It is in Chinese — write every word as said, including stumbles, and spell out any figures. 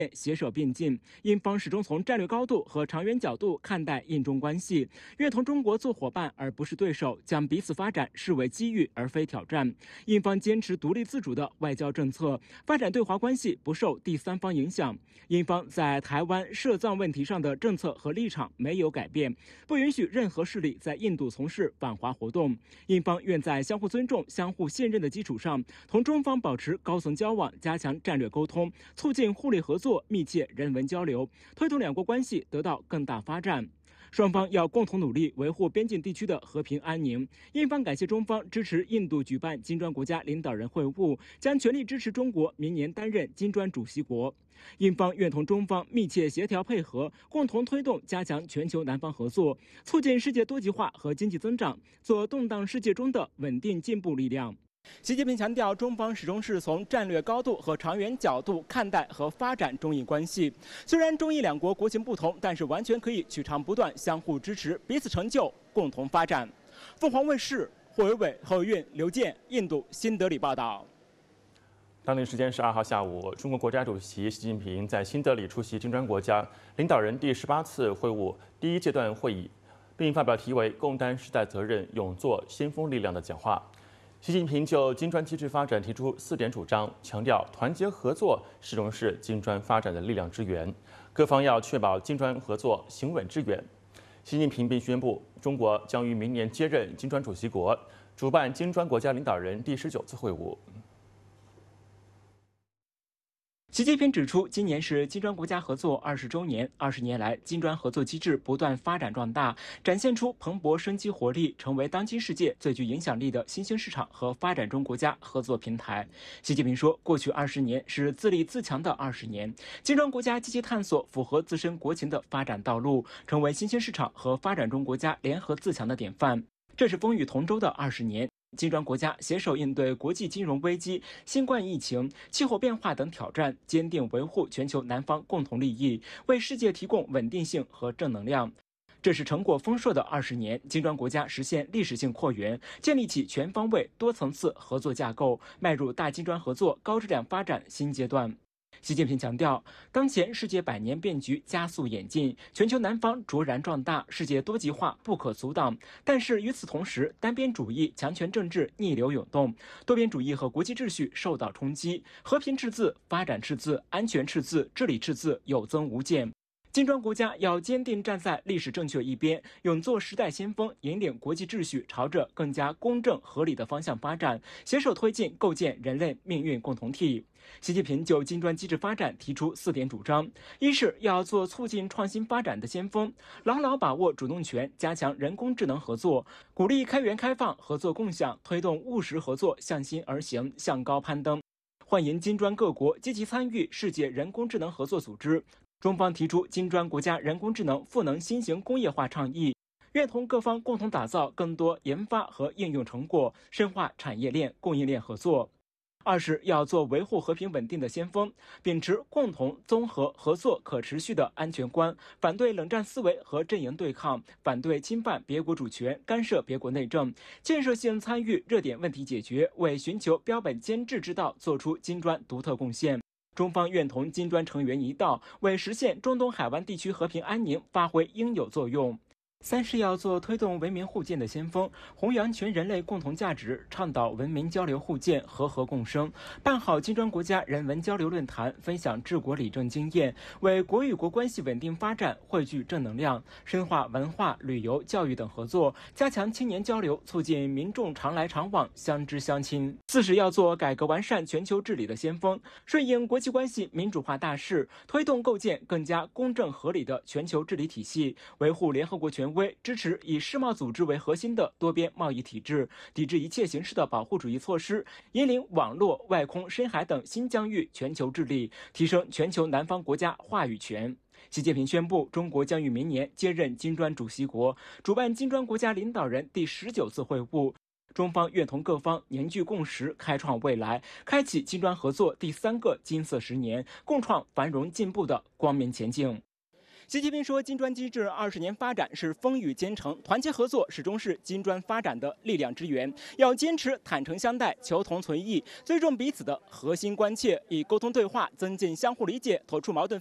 携手并进，印方始终从战略高度和长远角度看待印中关系，愿同中国做伙伴而不是对手，将彼此发展视为机遇而非挑战。印方坚持独立自主的外交政策，发展对华关系不受第三方影响。印方在台湾涉藏问题上的政策和立场没有改变，不允许任何势力在印度从事反华活动。印方愿在相互尊重、相互信任的基础上，同中方保持高层交往，加强战略沟通，促进互利合作。密切人文交流，推动两国关系得到更大发展。双方要共同努力维护边境地区的和平安宁。印方感谢中方支持印度举办金砖国家领导人会晤，将全力支持中国明年担任金砖主席国。印方愿同中方密切协调配合，共同推动加强全球南方合作，促进世界多极化和经济增长，做动荡世界中的稳定进步力量。习近平强调，中方始终是从战略高度和长远角度看待和发展中印关系。虽然中印两国国情不同，但是完全可以取长补短，相互支持，彼此成就，共同发展。凤凰卫视霍维伟、何运、刘健，印度新德里报道。 当地时间十二号下午，中国国家主席习近平在新德里出席金砖国家领导人第十八次会晤第一阶段会议，并发表题为“共担时代责任，勇做先锋力量”的讲话。习近平就金砖机制发展提出四点主张，强调团结合作始终是金砖发展的力量之源，各方要确保金砖合作行稳致远。习近平并宣布，中国将于明年接任金砖主席国，主办金砖国家领导人第十九次会晤。 习近平指出，今年是金砖国家合作二十周年。二十年来，金砖合作机制不断发展壮大，展现出蓬勃生机活力，成为当今世界最具影响力的新兴市场和发展中国家合作平台。习近平说，过去二十年是自立自强的二十年，金砖国家积极探索符合自身国情的发展道路，成为新兴市场和发展中国家联合自强的典范。这是风雨同舟的二十年。金砖国家携手应对国际金融危机、新冠疫情、气候变化等挑战，坚定维护全球南方共同利益，为世界提供稳定性和正能量。这是成果丰硕的二十年，金砖国家实现历史性扩员，建立起全方位、多层次合作架构，迈入大金砖合作高质量发展新阶段。习近平强调，当前世界百年变局加速演进，全球南方卓然壮大，世界多极化不可阻挡。但是与此同时，单边主义、强权政治逆流涌动，多边主义和国际秩序受到冲击，和平赤字、发展赤字、安全赤字、治理赤字有增无减。金砖国家要坚定站在历史正确一边，勇做时代先锋，引领国际秩序朝着更加公正合理的方向发展，携手推进构建人类命运共同体。习近平就金砖机制发展提出四点主张：一是要做促进创新发展的先锋，牢牢把握主动权，加强人工智能合作，鼓励开源开放、合作共享，推动务实合作向心而行、向高攀登。欢迎金砖各国积极参与世界人工智能合作组织。中方提出金砖国家人工智能赋能新型工业化倡议，愿同各方共同打造更多研发和应用成果，深化产业链、供应链合作。二是要做维护和平稳定的先锋，秉持共同、综合、合作、可持续的安全观，反对冷战思维和阵营对抗，反对侵犯别国主权、干涉别国内政，建设性参与热点问题解决，为寻求标本兼治之道做出金砖独特贡献。中方愿同金砖成员一道，为实现中东海湾地区和平安宁发挥应有作用。三是要做推动文明互鉴的先锋，弘扬全人类共同价值，倡导文明交流互鉴、和合共生，办好金砖国家人文交流论坛，分享治国理政经验，为国与国关系稳定发展汇聚正能量，深化文化、旅游、教育等合作，加强青年交流，促进民众常来常往、相知相亲。四是要做改革完善全球治理的先锋，顺应国际关系民主化大势，推动构建更加公正合理的全球治理体系，维护联合国权威，支持以世贸组织为核心的多边贸易体制，抵制一切形式的保护主义措施，引领网络、外空、深海等新疆域全球治理，提升全球南方国家话语权。习近平宣布，中国将于明年接任金砖主席国，主办金砖国家领导人第十九次会晤。中方愿同各方凝聚共识，开创未来，开启金砖合作第三个金色十年，共创繁荣进步的光明前景。 习近平说，金砖机制二十年发展是风雨兼程，团结合作始终是金砖发展的力量之源。要坚持坦诚相待、求同存异，尊重彼此的核心关切，以沟通对话增进相互理解，妥处矛盾。